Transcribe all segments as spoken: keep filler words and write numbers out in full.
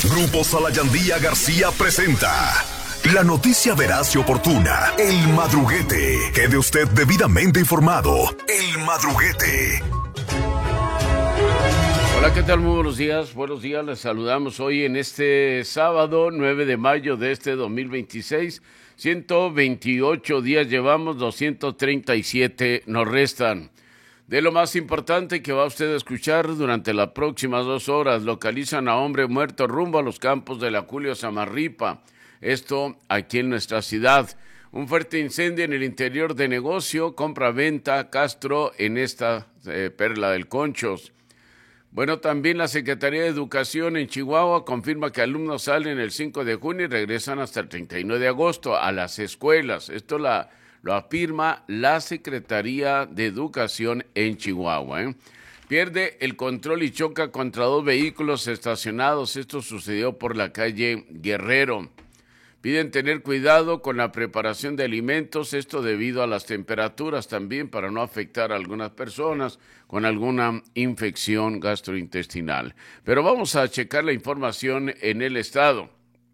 Grupo Salayandía García presenta la noticia veraz y oportuna, El Madruguete. Quede usted debidamente informado. El Madruguete. Hola, ¿qué tal? Muy buenos días. Buenos días, les saludamos hoy en este sábado nueve de mayo de este dos mil veintiséis. ciento veintiocho días llevamos, doscientos treinta y siete nos restan. De lo más importante que va usted a escuchar durante las próximas dos horas, localizan a hombre muerto rumbo a los campos de la Julio Samarripa. Esto aquí en nuestra ciudad. Un fuerte incendio en el interior de negocio, compra-venta, Castro, en esta eh, Perla del Conchos. Bueno, también la Secretaría de Educación en Chihuahua confirma que alumnos salen el cinco de junio y regresan hasta el treinta y nueve de agosto a las escuelas. Esto la, lo afirma la Secretaría de Educación en Chihuahua, ¿eh? Pierde el control y choca contra dos vehículos estacionados. Esto sucedió por la calle Guerrero. Piden tener cuidado con la preparación de alimentos, esto debido a las temperaturas también, para no afectar a algunas personas con alguna infección gastrointestinal. Pero vamos a checar la información en el estado.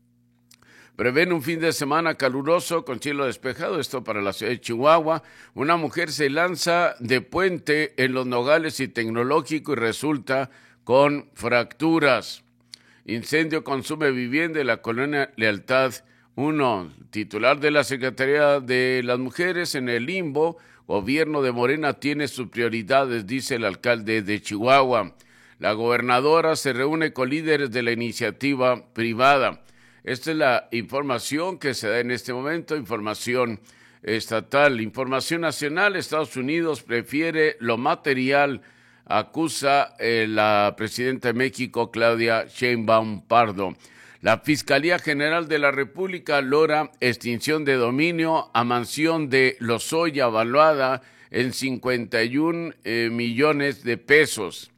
Prevén un fin de semana caluroso con cielo despejado, esto para la ciudad de Chihuahua. Una mujer se lanza de puente en Los Nogales y Tecnológico y resulta con fracturas. Incendio consume vivienda en la colonia Lealtad uno. Titular de la Secretaría de las Mujeres en el limbo, gobierno de Morena tiene sus prioridades, dice el alcalde de Chihuahua. La gobernadora se reúne con líderes de la iniciativa privada. Esta es la información que se da en este momento, información estatal. Información nacional, Estados Unidos prefiere lo material, acusa eh, la presidenta de México, Claudia Sheinbaum Pardo. La Fiscalía General de la República logra extinción de dominio a mansión de Lozoya valuada en cincuenta y un eh, millones de pesos.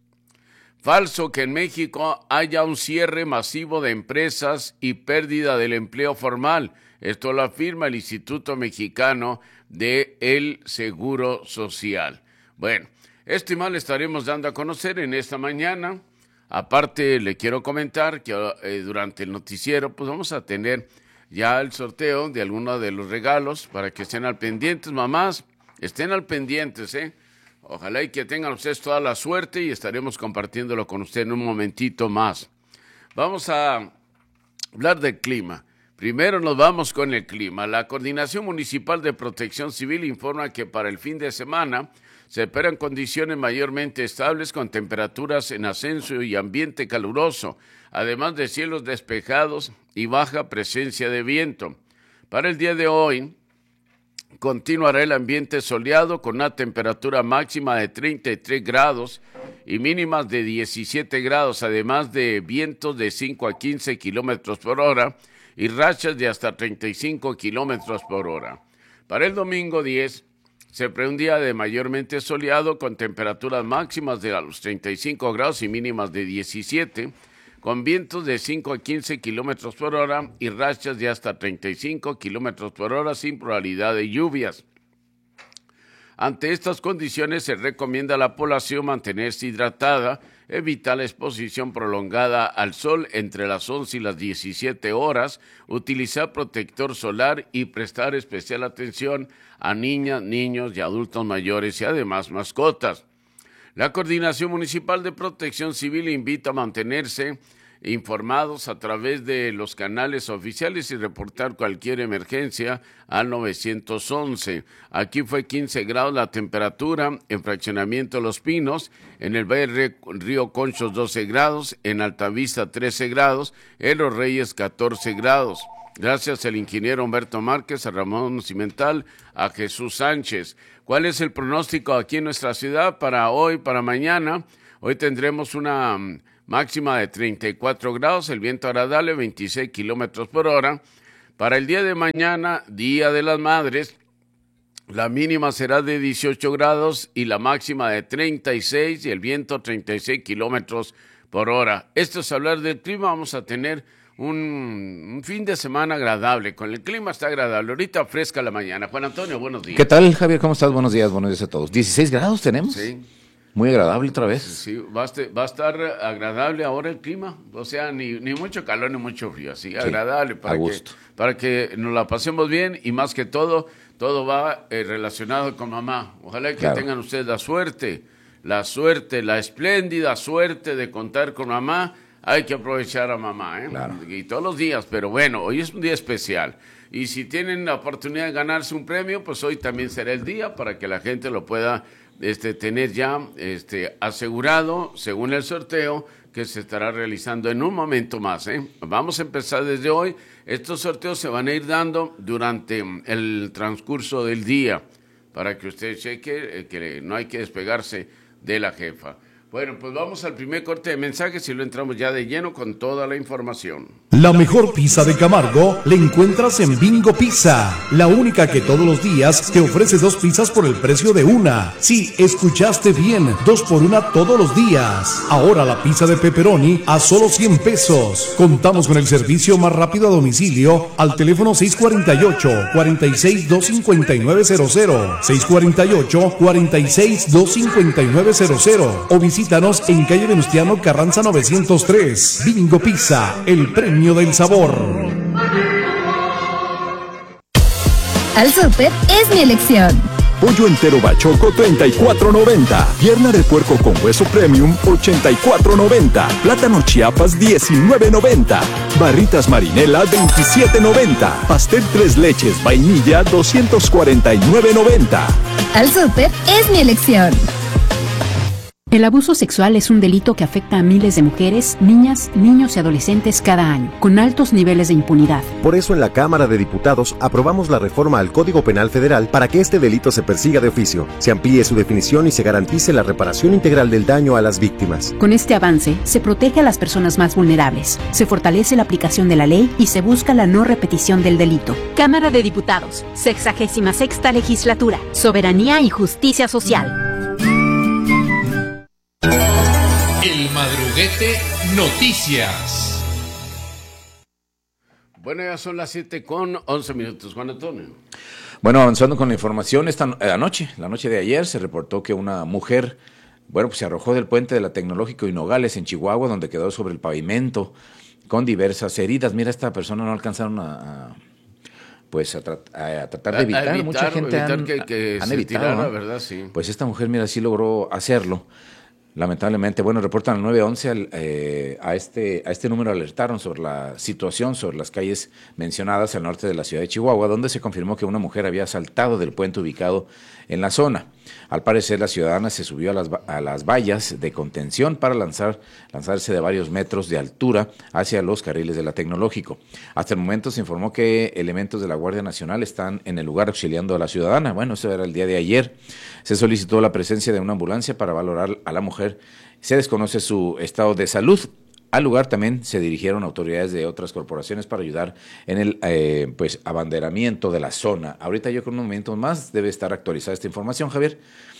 Falso que en México haya un cierre masivo de empresas y pérdida del empleo formal. Esto lo afirma el Instituto Mexicano del Seguro Social. Bueno, esto y más le estaremos dando a conocer en esta mañana. Aparte, le quiero comentar que eh, durante el noticiero pues vamos a tener ya el sorteo de algunos de los regalos para que estén al pendientes, mamás, estén al pendientes, ¿eh? Ojalá y que tengan ustedes toda la suerte y estaremos compartiéndolo con usted en un momentito más. Vamos a hablar del clima. Primero nos vamos con el clima. La Coordinación Municipal de Protección Civil informa que para el fin de semana se esperan condiciones mayormente estables con temperaturas en ascenso y ambiente caluroso, además de cielos despejados y baja presencia de viento. Para el día de hoy continuará el ambiente soleado con una temperatura máxima de treinta y tres grados y mínimas de diecisiete grados, además de vientos de cinco a quince kilómetros por hora y rachas de hasta treinta y cinco kilómetros por hora. Para el domingo diez se prevé un día de mayormente soleado con temperaturas máximas de los treinta y cinco grados y mínimas de diecisiete, con vientos de cinco a quince kilómetros por hora y rachas de hasta treinta y cinco kilómetros por hora sin probabilidad de lluvias. Ante estas condiciones se recomienda a la población mantenerse hidratada, evitar la exposición prolongada al sol entre las once y las diecisiete horas, utilizar protector solar y prestar especial atención a niñas, niños y adultos mayores y además mascotas. La Coordinación Municipal de Protección Civil invita a mantenerse informados a través de los canales oficiales y reportar cualquier emergencia al nueve once. Aquí fue quince grados la temperatura en Fraccionamiento Los Pinos, en el Valle Río Conchos doce grados, en Altavista trece grados, en Los Reyes catorce grados. Gracias al ingeniero Humberto Márquez, a Ramón Cimental, a Jesús Sánchez. ¿Cuál es el pronóstico aquí en nuestra ciudad para hoy, para mañana? Hoy tendremos una máxima de treinta y cuatro grados, el viento agradable, veintiséis kilómetros por hora. Para el día de mañana, Día de las Madres, la mínima será de dieciocho grados y la máxima de treinta y seis y el viento treinta y seis kilómetros por hora. Esto es hablar del clima. Vamos a tener un, un fin de semana agradable. Con el clima está agradable. Ahorita fresca la mañana. Juan Antonio, buenos días. ¿Qué tal, Javier? ¿Cómo estás? Buenos días, buenos días a todos. ¿dieciséis grados tenemos? Sí. Muy agradable otra vez. Sí, va a, estar, va a estar agradable ahora el clima, o sea, ni, ni mucho calor ni mucho frío, así, sí, agradable para, que, para que nos la pasemos bien y más que todo, todo va eh, relacionado con mamá. Ojalá que claro. tengan ustedes la suerte, la suerte, la espléndida suerte de contar con mamá. Hay que aprovechar a mamá, ¿eh? Claro. Y todos los días, pero bueno, hoy es un día especial. Y si tienen la oportunidad de ganarse un premio, pues hoy también será el día para que la gente lo pueda este, tener ya este, asegurado, según el sorteo, que se estará realizando en un momento más, ¿eh? Vamos a empezar desde hoy. Estos sorteos se van a ir dando durante el transcurso del día, para que usted cheque eh, que no hay que despegarse de la jefa. Bueno, pues vamos al primer corte de mensajes y lo entramos ya de lleno con toda la información. La mejor pizza de Camargo la encuentras en Bingo Pizza, la única que todos los días te ofrece dos pizzas por el precio de una. Sí, escuchaste bien, dos por una todos los días. Ahora la pizza de pepperoni a solo cien pesos. Contamos con el servicio más rápido a domicilio al teléfono seis cuatro ocho, cuatro seis, dos cinco nueve cero cero, seis cuatro ocho, cuatro seis, dos cinco nueve cero cero o visita Visítanos en calle Venustiano Carranza novecientos tres. Bingo Pizza, el premio del sabor. Al súper es mi elección. Pollo entero bachoco treinta y cuatro noventa. Pierna de puerco con hueso premium ochenta y cuatro noventa. Plátano Chiapas diecinueve noventa. Barritas Marinela veintisiete noventa. Pastel tres leches vainilla doscientos cuarenta y nueve noventa. Al súper es mi elección. El abuso sexual es un delito que afecta a miles de mujeres, niñas, niños y adolescentes cada año, con altos niveles de impunidad. Por eso en la Cámara de Diputados aprobamos la reforma al Código Penal Federal para que este delito se persiga de oficio, se amplíe su definición y se garantice la reparación integral del daño a las víctimas. Con este avance, se protege a las personas más vulnerables, se fortalece la aplicación de la ley y se busca la no repetición del delito. Cámara de Diputados, sexagésima sexta legislatura, soberanía y justicia social. El Madruguete Noticias. Bueno, ya son las siete con once minutos. Juan Antonio. Bueno, avanzando con la información, esta eh, anoche, la noche de ayer, se reportó que una mujer, bueno, pues se arrojó del puente de la Tecnológico y Nogales en Chihuahua, donde quedó sobre el pavimento con diversas heridas. Mira, esta persona no alcanzaron a... a pues a, tra a, a tratar de evitar, a evitar mucha gente evitar han, que, que han se evitado, tirara, ¿no? ¿verdad? Sí. Pues esta mujer, mira, sí logró hacerlo. Lamentablemente, bueno, reportan al nueve once, al, eh, a, este, a este número alertaron sobre la situación sobre las calles mencionadas al norte de la ciudad de Chihuahua, donde se confirmó que una mujer había saltado del puente ubicado en la zona. Al parecer, la ciudadana se subió a las, a las vallas de contención para lanzar, lanzarse de varios metros de altura hacia los carriles de la Tecnológico. Hasta el momento se informó que elementos de la Guardia Nacional están en el lugar auxiliando a la ciudadana. Bueno, eso era el día de ayer. Se solicitó la presencia de una ambulancia para valorar a la mujer. Se desconoce su estado de salud. Al lugar también se dirigieron autoridades de otras corporaciones para ayudar en el eh, pues abanderamiento de la zona. Ahorita yo con unos momentos más debe estar actualizada esta información, Javier.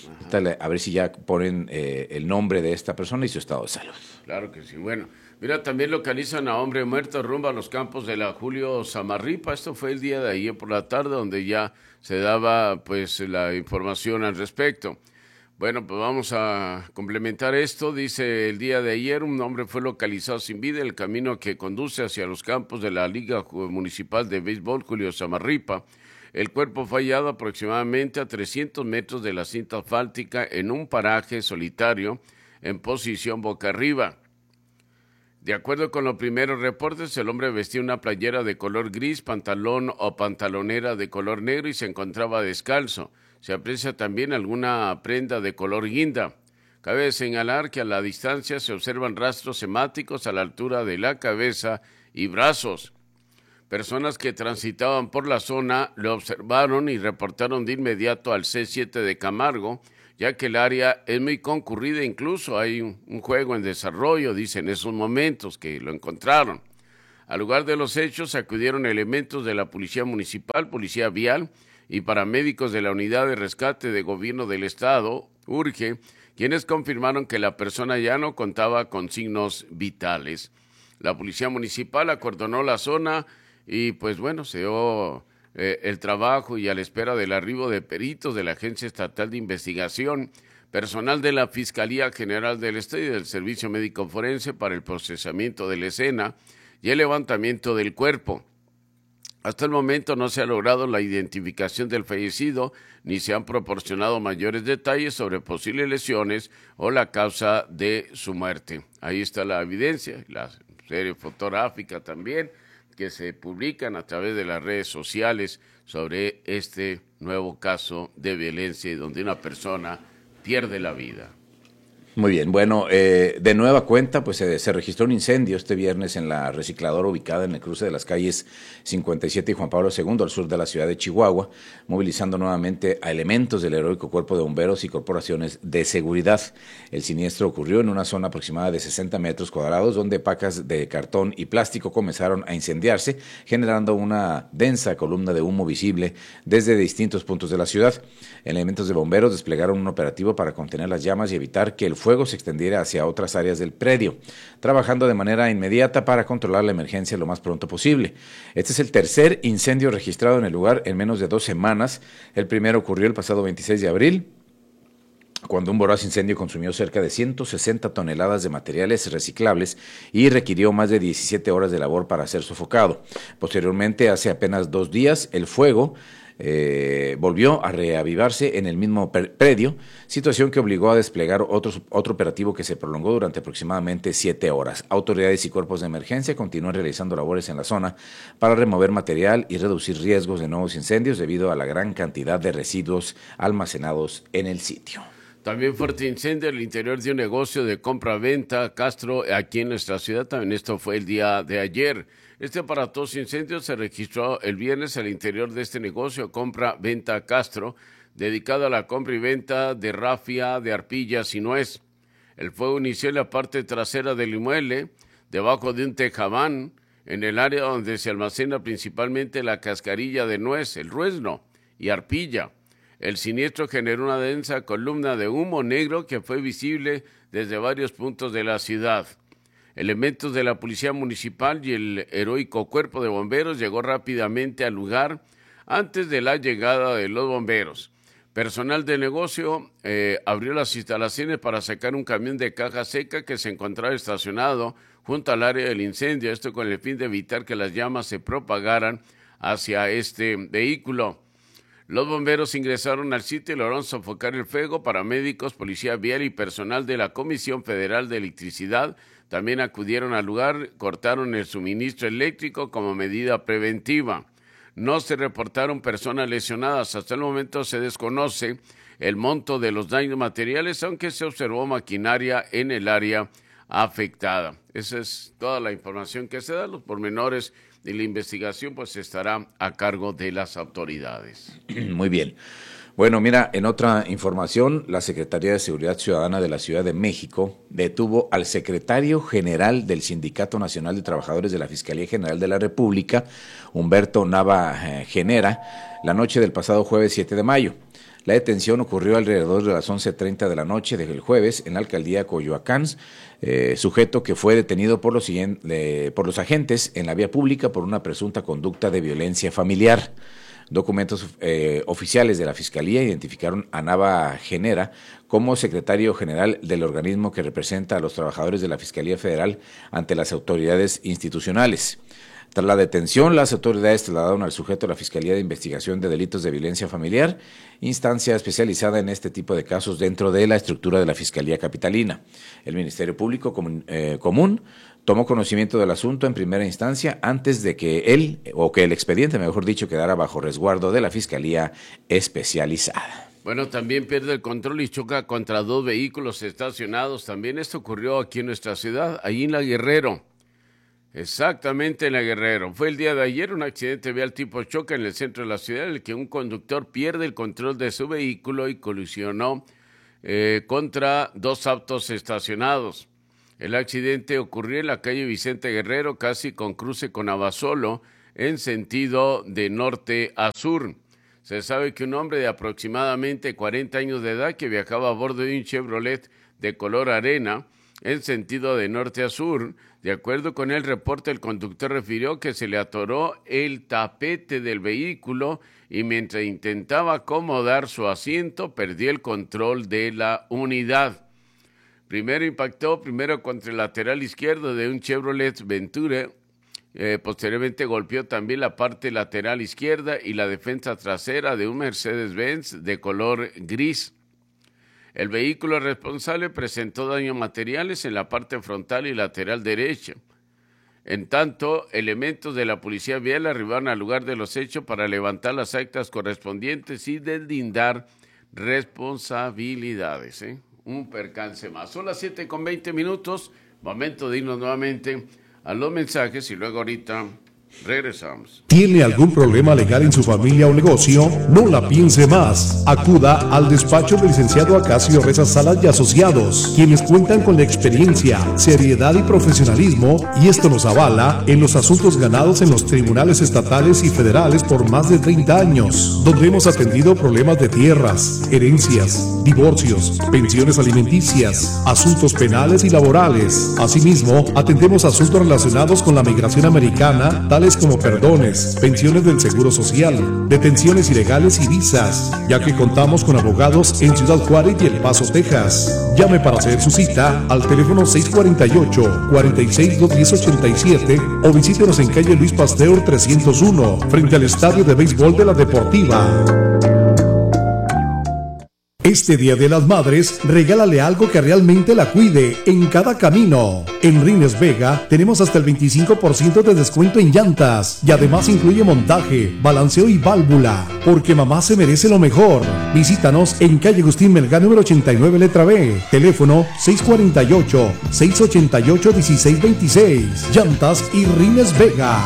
A ver si ya ponen eh, el nombre de esta persona y su estado de salud. Claro que sí. Bueno, mira, también localizan a hombre muerto rumbo a los campos de la Julio Samarripa. Esto fue el día de ayer por la tarde, donde ya se daba pues la información al respecto. Bueno, pues vamos a complementar esto. Dice, el día de ayer un hombre fue localizado sin vida en el camino que conduce hacia los campos de la Liga Municipal de Béisbol Julio Samarripa. El cuerpo fue hallado aproximadamente a trescientos metros de la cinta asfáltica en un paraje solitario en posición boca arriba. De acuerdo con los primeros reportes, el hombre vestía una playera de color gris, pantalón o pantalonera de color negro y se encontraba descalzo. Se aprecia también alguna prenda de color guinda. Cabe señalar que a la distancia se observan rastros hemáticos a la altura de la cabeza y brazos. Personas que transitaban por la zona lo observaron y reportaron de inmediato al C siete de Camargo, ya que el área es muy concurrida, incluso hay un, un juego en desarrollo, dicen en esos momentos que lo encontraron. Al lugar de los hechos acudieron elementos de la Policía Municipal, Policía Vial y paramédicos de la Unidad de Rescate de Gobierno del Estado, URGE, quienes confirmaron que la persona ya no contaba con signos vitales. La Policía Municipal acordonó la zona y pues bueno, se dio eh, el trabajo y a la espera del arribo de peritos de la Agencia Estatal de Investigación personal de la Fiscalía General del Estado y del Servicio Médico Forense para el procesamiento de la escena y el levantamiento del cuerpo. Hasta el momento no se ha logrado la identificación del fallecido ni se han proporcionado mayores detalles sobre posibles lesiones o la causa de su muerte. Ahí está la evidencia, la serie fotográfica también, que se publican a través de las redes sociales sobre este nuevo caso de violencia y donde una persona pierde la vida. Muy bien, bueno, eh, de nueva cuenta, pues eh, se registró un incendio este viernes en la recicladora ubicada en el cruce de las calles cincuenta y siete y Juan Pablo segundo al sur de la ciudad de Chihuahua, movilizando nuevamente a elementos del heroico Cuerpo de Bomberos y corporaciones de seguridad. El siniestro ocurrió en una zona aproximada de sesenta metros cuadrados, donde pacas de cartón y plástico comenzaron a incendiarse, generando una densa columna de humo visible desde distintos puntos de la ciudad. Elementos de bomberos desplegaron un operativo para contener las llamas y evitar que el fuego se extendiera hacia otras áreas del predio, trabajando de manera inmediata para controlar la emergencia lo más pronto posible. Este es el tercer incendio registrado en el lugar en menos de dos semanas. El primero ocurrió el pasado veintiséis de abril, cuando un voraz incendio consumió cerca de ciento sesenta toneladas de materiales reciclables y requirió más de diecisiete horas de labor para ser sofocado. Posteriormente, hace apenas dos días, el fuego Eh, volvió a reavivarse en el mismo predio, situación que obligó a desplegar otro, otro operativo que se prolongó durante aproximadamente siete horas. Autoridades y cuerpos de emergencia continúan realizando labores en la zona para remover material y reducir riesgos de nuevos incendios debido a la gran cantidad de residuos almacenados en el sitio. También fuerte incendio en el interior de un negocio de compra-venta Castro aquí en nuestra ciudad. También esto fue el día de ayer. Este aparatoso incendio se registró el viernes al interior de este negocio compra-venta Castro, dedicado a la compra y venta de rafia, de arpillas y nuez. El fuego inició en la parte trasera del inmueble, debajo de un tejabán, en el área donde se almacena principalmente la cascarilla de nuez, el ruesno y arpilla. El siniestro generó una densa columna de humo negro que fue visible desde varios puntos de la ciudad. Elementos de la Policía Municipal y el heroico Cuerpo de Bomberos llegó rápidamente al lugar antes de la llegada de los bomberos. Personal de negocio eh, abrió las instalaciones para sacar un camión de caja seca que se encontraba estacionado junto al área del incendio, esto con el fin de evitar que las llamas se propagaran hacia este vehículo. Los bomberos ingresaron al sitio y lograron sofocar el fuego. Paramédicos, policía vial y personal de la Comisión Federal de Electricidad también acudieron al lugar, cortaron el suministro eléctrico como medida preventiva. No se reportaron personas lesionadas. Hasta el momento se desconoce el monto de los daños materiales, aunque se observó maquinaria en el área afectada. Esa es toda la información que se da. Los pormenores de la investigación pues estará a cargo de las autoridades. Muy bien. Bueno, mira, en otra información, la Secretaría de Seguridad Ciudadana de la Ciudad de México detuvo al secretario general del Sindicato Nacional de Trabajadores de la Fiscalía General de la República, Humberto Nava Genera, la noche del pasado jueves siete de mayo. La detención ocurrió alrededor de las once treinta de la noche del jueves en la alcaldía Coyoacán, eh, sujeto que fue detenido por los, eh, por los agentes en la vía pública por una presunta conducta de violencia familiar. Documentos eh, oficiales de la Fiscalía identificaron a Nava Genera como secretario general del organismo que representa a los trabajadores de la Fiscalía Federal ante las autoridades institucionales. Tras la detención, las autoridades trasladaron al sujeto a la Fiscalía de Investigación de Delitos de Violencia Familiar, instancia especializada en este tipo de casos dentro de la estructura de la Fiscalía Capitalina. El Ministerio Público Común, eh, Común tomó conocimiento del asunto en primera instancia antes de que él, o que el expediente, mejor dicho, quedara bajo resguardo de la Fiscalía Especializada. Bueno, también pierde el control y choca contra dos vehículos estacionados. También esto ocurrió aquí en nuestra ciudad, ahí en La Guerrero. Exactamente en La Guerrero. Fue el día de ayer un accidente vial tipo choque en el centro de la ciudad en el que un conductor pierde el control de su vehículo y colisionó eh, contra dos autos estacionados. El accidente ocurrió en la calle Vicente Guerrero, casi con cruce con Abasolo, en sentido de norte a sur. Se sabe que un hombre de aproximadamente cuarenta años de edad que viajaba a bordo de un Chevrolet de color arena en sentido de norte a sur. De acuerdo con el reporte, el conductor refirió que se le atoró el tapete del vehículo y mientras intentaba acomodar su asiento, perdió el control de la unidad. Primero impactó primero contra el lateral izquierdo de un Chevrolet Venture. Eh, posteriormente golpeó también la parte lateral izquierda y la defensa trasera de un Mercedes-Benz de color gris. El vehículo responsable presentó daños materiales en la parte frontal y lateral derecha. En tanto, elementos de la policía vial arribaron al lugar de los hechos para levantar las actas correspondientes y deslindar responsabilidades. ¿eh? Un percance más. Son las siete con veinte minutos, momento de irnos nuevamente a los mensajes y luego ahorita regresamos. ¿Tiene algún problema legal en su familia o negocio? No la piense más. Acuda al despacho del licenciado Acacio Reza Salas y Asociados, quienes cuentan con la experiencia, seriedad y profesionalismo, y esto nos avala en los asuntos ganados en los tribunales estatales y federales por más de treinta años, donde hemos atendido problemas de tierras, herencias, divorcios, pensiones alimenticias, asuntos penales y laborales. Asimismo, atendemos asuntos relacionados con la migración americana, tales como perdones, pensiones del Seguro Social, detenciones ilegales y visas, ya que contamos con abogados en Ciudad Juárez y El Paso, Texas. Llame para hacer su cita al teléfono seis cuatro ocho, cuatro seis, dos uno cero, ocho siete o visítenos en calle Luis Pasteur trescientos uno, frente al Estadio de Béisbol de la Deportiva. Este Día de las Madres, regálale algo que realmente la cuide en cada camino. En Rines Vega tenemos hasta el veinticinco por ciento de descuento en llantas y además incluye montaje, balanceo y válvula, porque mamá se merece lo mejor. Visítanos en calle Agustín Melgar número ochenta y nueve, letra B, teléfono seis cuatro ocho, seis ocho ocho, uno seis dos seis. Llantas y Rines Vega.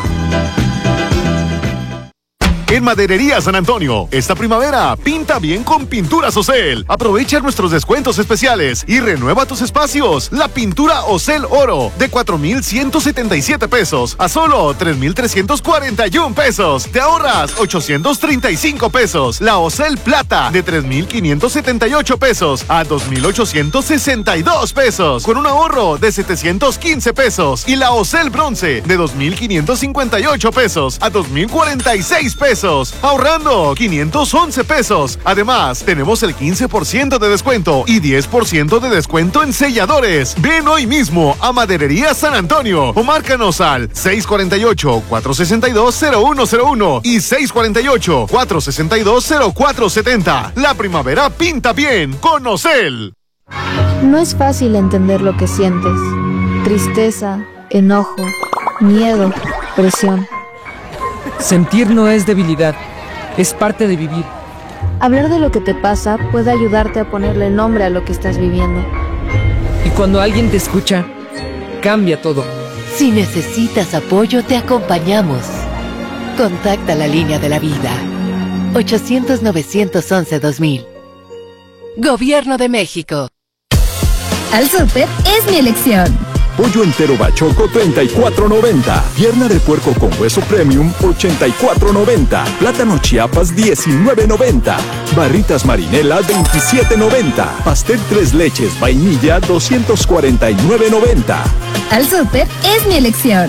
En Maderería San Antonio, esta primavera, pinta bien con Pinturas Ocel. Aprovecha nuestros descuentos especiales y renueva tus espacios. La pintura Ocel Oro, de cuatro mil ciento setenta y siete pesos a solo tres mil trescientos cuarenta y uno pesos. Te ahorras ochocientos treinta y cinco pesos. La Ocel Plata, de tres mil quinientos setenta y ocho pesos a dos mil ochocientos sesenta y dos pesos, con un ahorro de setecientos quince pesos. Y la Ocel Bronce, de dos mil quinientos cincuenta y ocho pesos a dos mil cuarenta y seis pesos. Ahorrando quinientos once pesos. Además, tenemos el quince por ciento de descuento y diez por ciento de descuento en selladores. Ven hoy mismo a Maderería San Antonio o márcanos al seis cuatro ocho, cuatro seis dos, cero uno cero uno y seis cuatro ocho, cuatro seis dos, cero cuatro siete cero. La primavera pinta bien con Ocel. No es fácil entender lo que sientes. Tristeza, enojo, miedo, presión. Sentir no es debilidad, es parte de vivir. Hablar de lo que te pasa puede ayudarte a ponerle nombre a lo que estás viviendo. Y cuando alguien te escucha, cambia todo. Si necesitas apoyo, te acompañamos. Contacta la línea de la vida. ochocientos, novecientos once, dos mil. Gobierno de México. Al Súper es mi elección. Pollo entero bachoco treinta y cuatro noventa. Pierna de puerco con hueso premium ochenta y cuatro noventa. Plátano Chiapas diecinueve noventa. Barritas Marinela veintisiete noventa. Pastel tres leches vainilla doscientos cuarenta y nueve noventa. Al Súper es mi elección.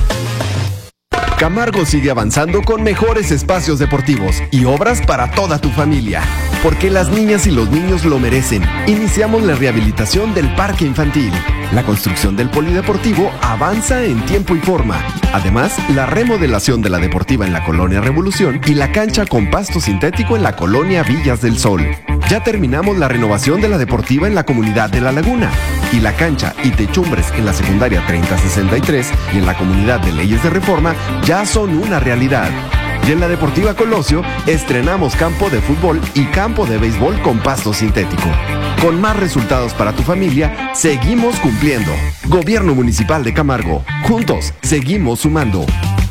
Camargo sigue avanzando con mejores espacios deportivos y obras para toda tu familia. Porque las niñas y los niños lo merecen. Iniciamos la rehabilitación del parque infantil. La construcción del polideportivo avanza en tiempo y forma. Además, la remodelación de la deportiva en la Colonia Revolución y la cancha con pasto sintético en la Colonia Villas del Sol. Ya terminamos la renovación de la deportiva en la comunidad de La Laguna. Y la cancha y techumbres en la secundaria treinta sesenta y tres y en la comunidad de Leyes de Reforma ya son una realidad. Y en la Deportiva Colosio estrenamos campo de fútbol y campo de béisbol con pasto sintético. Con más resultados para tu familia, seguimos cumpliendo. Gobierno Municipal de Camargo. Juntos, seguimos sumando.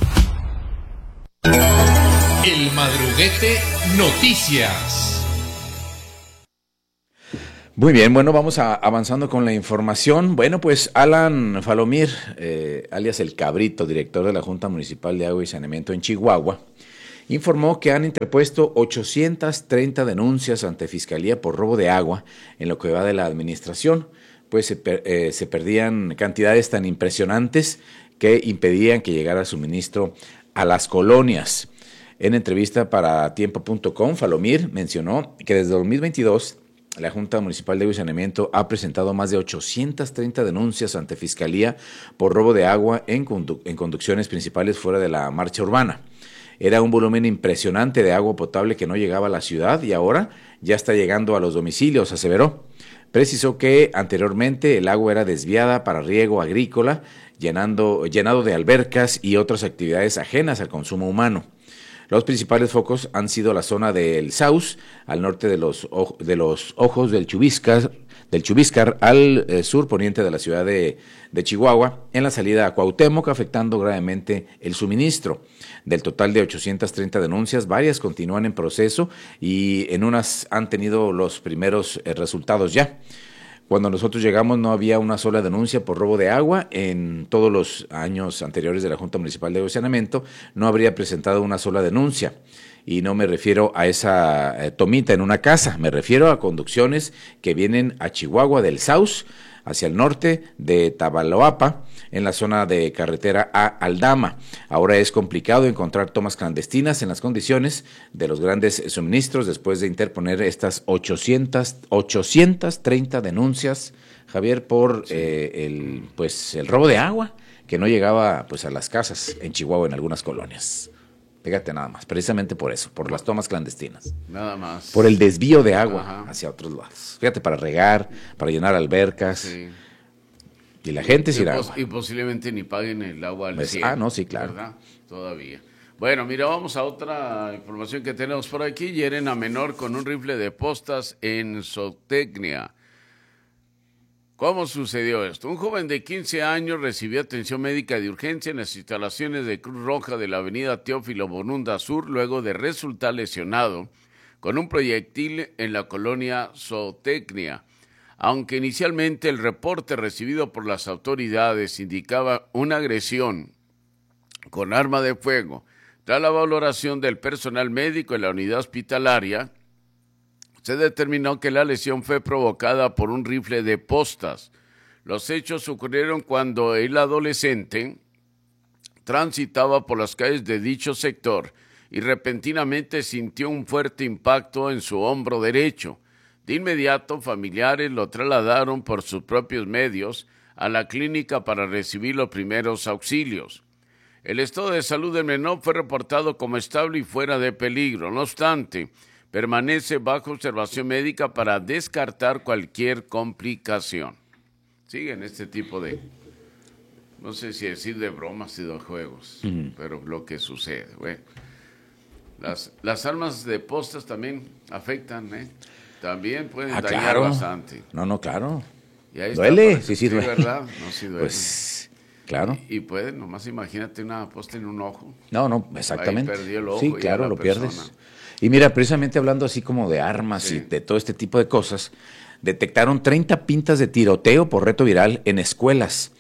El Madruguete Noticias. Muy bien, bueno, vamos a, avanzando con la información. Bueno, pues Alan Falomir, eh, alias El Cabrito, director de la Junta Municipal de Agua y Saneamiento en Chihuahua, informó que han interpuesto ochocientas treinta denuncias ante Fiscalía por robo de agua en lo que va de la administración. pues se, per, eh, se perdían cantidades tan impresionantes que impedían que llegara suministro a las colonias. En entrevista para tiempo punto com, Falomir mencionó que desde dos mil veintidós la Junta Municipal de Agua y Saneamiento ha presentado más de ochocientas treinta denuncias ante Fiscalía por robo de agua en, condu en conducciones principales fuera de la marcha urbana. Era un volumen impresionante de agua potable que no llegaba a la ciudad y ahora ya está llegando a los domicilios, aseveró. Precisó que anteriormente el agua era desviada para riego agrícola, llenando, llenado de albercas y otras actividades ajenas al consumo humano. Los principales focos han sido la zona del Saus, al norte de los, de los Ojos del Chubiscar, del Chubiscar al eh, sur poniente de la ciudad de, de Chihuahua, en la salida a Cuauhtémoc, afectando gravemente el suministro. Del total de ochocientas treinta denuncias, varias continúan en proceso y en unas han tenido los primeros eh, resultados ya. Cuando nosotros llegamos no había una sola denuncia por robo de agua. En todos los años anteriores de la Junta Municipal de Agua y Saneamiento no habría presentado una sola denuncia. Y no me refiero a esa eh, tomita en una casa, me refiero a conducciones que vienen a Chihuahua del Saus, hacia el norte de Tabaloapa, en la zona de carretera a Aldama. Ahora es complicado encontrar tomas clandestinas en las condiciones de los grandes suministros después de interponer estas ochocientas, ochocientas treinta denuncias, Javier, por sí. eh, el, pues, el robo de agua que no llegaba pues, a las casas en Chihuahua en algunas colonias. Fíjate nada más, precisamente por eso, por las tomas clandestinas. Nada más. Por el desvío de agua Ajá. hacia otros lados. Fíjate, para regar, para llenar albercas. Sí. Y la gente sin agua. Y posiblemente ni paguen el agua al pues, cien. Ah, no, sí, claro. ¿Verdad? Todavía. Bueno, mira, vamos a otra información que tenemos por aquí. Hieren a menor con un rifle de postas en Zootecnia. ¿Cómo sucedió esto? Un joven de quince años recibió atención médica de urgencia en las instalaciones de Cruz Roja de la avenida Teófilo Bonunda Sur luego de resultar lesionado con un proyectil en la colonia Zootecnia. Aunque inicialmente el reporte recibido por las autoridades indicaba una agresión con arma de fuego, tras la valoración del personal médico en la unidad hospitalaria, se determinó que la lesión fue provocada por un rifle de postas. Los hechos ocurrieron cuando el adolescente transitaba por las calles de dicho sector y repentinamente sintió un fuerte impacto en su hombro derecho. De inmediato, familiares lo trasladaron por sus propios medios a la clínica para recibir los primeros auxilios. El estado de salud del menor fue reportado como estable y fuera de peligro. No obstante, permanece bajo observación médica para descartar cualquier complicación. Siguen este tipo de, no sé si decir de bromas y de juegos, uh-huh. pero lo que sucede. Bueno, las, las armas de postas también afectan, ¿eh? También pueden ah, dañar claro. bastante. No, no, claro. Y ahí duele, está, sí, sí, duele. ¿Verdad? No, sí duele. Pues, claro. Y, y pueden, nomás imagínate una posta en un ojo. No, no, exactamente. Ahí perdió el ojo. Sí, claro, lo persona. pierdes. Y mira, precisamente hablando así como de armas sí. y de todo este tipo de cosas, detectaron treinta pintas de tiroteo por reto viral en escuelas.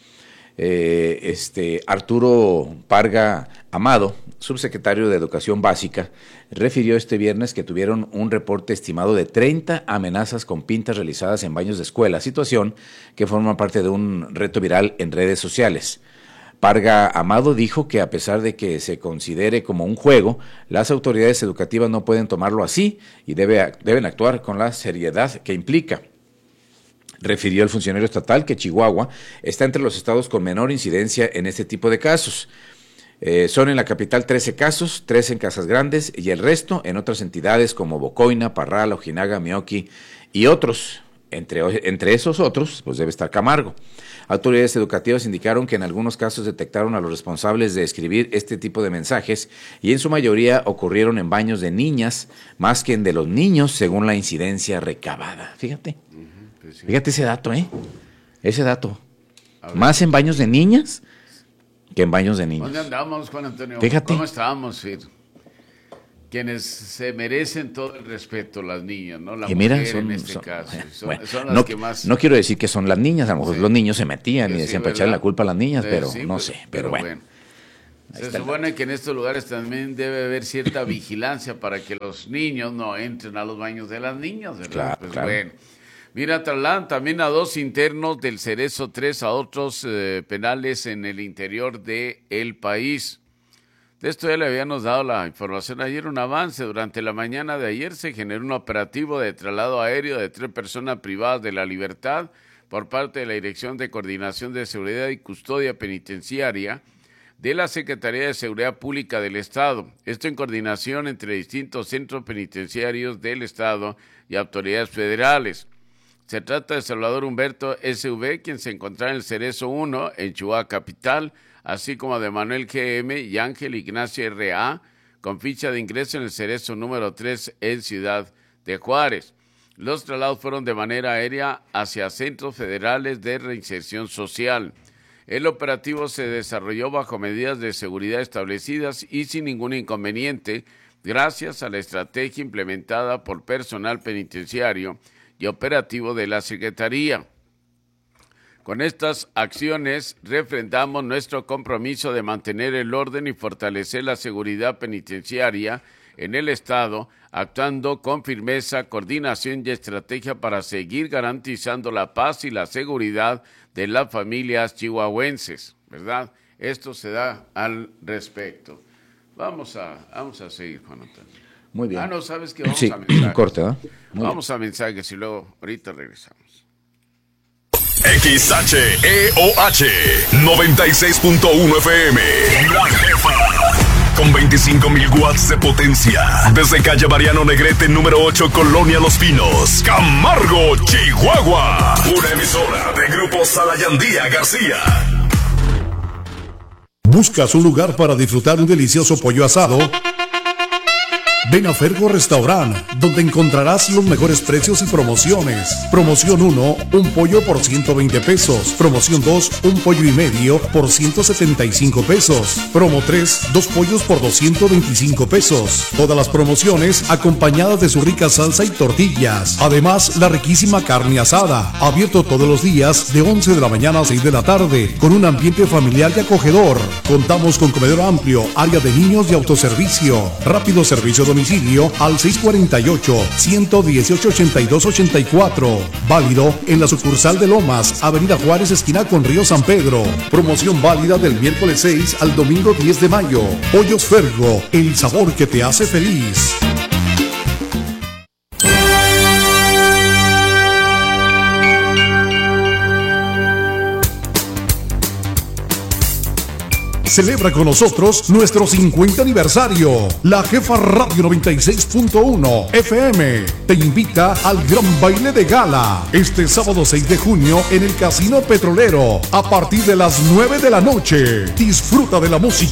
Eh, este Arturo Parga Amado, subsecretario de Educación Básica, refirió este viernes que tuvieron un reporte estimado de treinta amenazas con pintas realizadas en baños de escuela, situación que forma parte de un reto viral en redes sociales. Parga Amado dijo que a pesar de que se considere como un juego, las autoridades educativas no pueden tomarlo así y debe, deben actuar con la seriedad que implica. Refirió el funcionario estatal que Chihuahua está entre los estados con menor incidencia en este tipo de casos. Eh, son en la capital trece casos, tres en Casas Grandes y el resto en otras entidades como Bocoina, Parral, Ojinaga, Mioqui y otros. Entre, entre esos otros, pues debe estar Camargo. Autoridades educativas indicaron que en algunos casos detectaron a los responsables de escribir este tipo de mensajes y en su mayoría ocurrieron en baños de niñas más que en de los niños según la incidencia recabada. Fíjate, uh-huh, pues sí. Fíjate ese dato, ¿eh? Ese dato. Más en baños de niñas que en baños de niños. ¿Dónde andamos, Juan Antonio? Fíjate. ¿Cómo estábamos, Fir? Quienes se merecen todo el respeto, las niñas, ¿no? La y mira, mujer son, en este son, caso. Son, bueno, son las no, que más... no quiero decir que son las niñas, a lo mejor sí. los niños se metían sí, y decían sí, para echarle la culpa a las niñas, sí, pero sí, no pues, sé, pero, pero bueno. bueno. Se supone que en estos lugares también debe haber cierta vigilancia para que los niños no entren a los baños de las niñas, ¿verdad? Claro, pues claro. bueno. Mira, trasladan también a dos internos del Cerezo tres a otros eh, penales en el interior del país. De esto ya le habíamos dado la información ayer, un avance. Durante la mañana de ayer se generó un operativo de traslado aéreo de tres personas privadas de la libertad por parte de la Dirección de Coordinación de Seguridad y Custodia Penitenciaria de la Secretaría de Seguridad Pública del Estado. Esto en coordinación entre distintos centros penitenciarios del Estado y autoridades federales. Se trata de Salvador Humberto S V, quien se encontraba en el Cerezo uno, en Chihuahua Capital, así como de Manuel G M y Ángel Ignacio R A, con ficha de ingreso en el Cerezo número tres en Ciudad de Juárez. Los traslados fueron de manera aérea hacia centros federales de reinserción social. El operativo se desarrolló bajo medidas de seguridad establecidas y sin ningún inconveniente, gracias a la estrategia implementada por personal penitenciario y operativo de la Secretaría. Con estas acciones refrendamos nuestro compromiso de mantener el orden y fortalecer la seguridad penitenciaria en el Estado, actuando con firmeza, coordinación y estrategia para seguir garantizando la paz y la seguridad de las familias chihuahuenses, ¿verdad? Esto se da al respecto. Vamos a, vamos a seguir, Juan Antonio. Muy bien. Ah, no, ¿sabes qué? Vamos sí, a mensajes. Corte, ¿no? Muy Vamos bien. a mensajes y luego ahorita regresamos. X H E O H noventa y seis punto uno F M. La Jefa. Con veinticinco mil watts de potencia. Desde calle Mariano Negrete, número ocho, Colonia Los Pinos. Camargo, Chihuahua. Una emisora de Grupo Salayandía García. ¿Buscas un lugar para disfrutar un delicioso pollo asado? Ven a Fergo Restaurant, donde encontrarás los mejores precios y promociones. Promoción uno, un pollo por ciento veinte pesos. Promoción dos, un pollo y medio por ciento setenta y cinco pesos. Promo tres, dos pollos por doscientos veinticinco pesos. Todas las promociones acompañadas de su rica salsa y tortillas. Además, la riquísima carne asada. Abierto todos los días de once de la mañana a seis de la tarde, con un ambiente familiar y acogedor. Contamos con comedor amplio, área de niños y autoservicio. Rápido servicio domiciliario. Domicilio al seis cuarenta y ocho, ciento dieciocho, ochenta y dos ochenta y cuatro. Válido en la sucursal de Lomas, Avenida Juárez, esquina con Río San Pedro. Promoción válida del miércoles seis al domingo diez de mayo. Pollos Fergo, el sabor que te hace feliz. Celebra con nosotros nuestro cincuenta aniversario. La Jefa Radio noventa y seis punto uno F M te invita al gran baile de gala este sábado seis de junio en el Casino Petrolero a partir de las nueve de la noche. Disfruta de la música